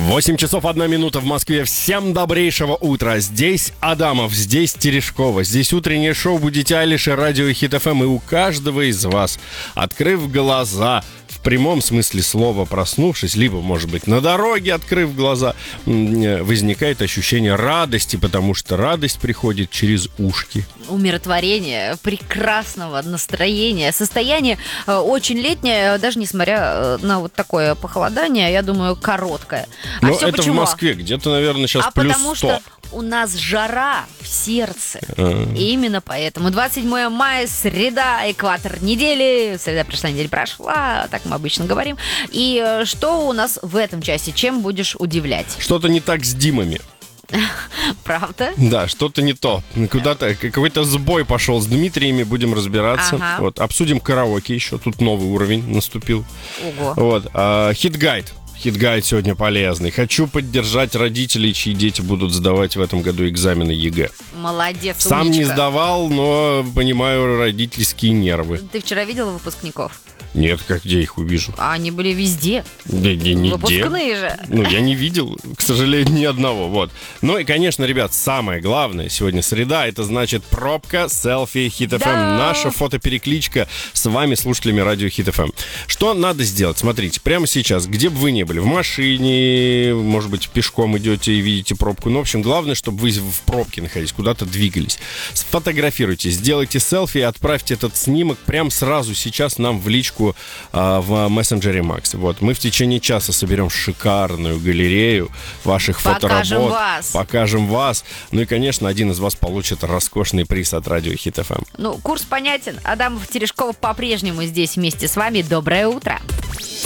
8 часов 1 минута в Москве. Всем добрейшего утра. Здесь Адамов, здесь Терешкова. Здесь утреннее шоу «Будите Айлиш» и радио Хит ФМ. И у каждого из вас, открыв глаза, в прямом смысле слова проснувшись, либо, может быть, на дороге открыв глаза, возникает ощущение радости, потому что радость приходит через ушки. Умиротворение, прекрасного настроения, состояние очень летнее, даже несмотря на вот такое похолодание, я думаю, короткое. Но это почему? в Москве, где-то, наверное, сейчас плюс 100. Потому что у нас жара в сердце. И именно поэтому. 27 мая, среда, экватор недели. Среда пришла, неделя прошла, так мы обычно говорим. И что у нас в этом часе? Чем будешь удивлять? Что-то не так с Димами. Правда? Да, что-то не то. Куда-то какой-то сбой пошел с Дмитриями, будем разбираться. Ага. Вот, обсудим караоке еще. Тут новый уровень наступил. Ого. Вот, хит-гайд. Хит-гайд сегодня полезный. Хочу поддержать родителей, чьи дети будут сдавать в этом году экзамены ЕГЭ. Молодец, Сам умничка. не сдавал, но понимаю родительские нервы. Ты вчера видела выпускников? Нет, как где их увижу? А они были везде. Да, нигде. Выпускные же. Ну, я не видел, к сожалению, ни одного. Вот. Ну и, конечно, ребят, самое главное, сегодня среда, это значит пробка, селфи, Хит ФМ. Да. Наша фотоперекличка с вами, слушателями радио Хит ФМ. Что надо сделать? Смотрите, прямо сейчас, где бы вы ни были, в машине, может быть, пешком идете и видите пробку. Ну, в общем, главное, чтобы вы в пробке находились, куда-то двигались. Сфотографируйте, сделайте селфи и отправьте этот снимок прямо сразу сейчас нам в личку в мессенджере Макс. Вот, мы в течение часа соберем шикарную галерею ваших Покажем фоторабот. вас. Покажем вас. Ну и, конечно, один из вас получит роскошный приз от радио Хит ФМ. Ну, курс понятен. Адамов, Терешкова по-прежнему здесь вместе с вами. Доброе утро.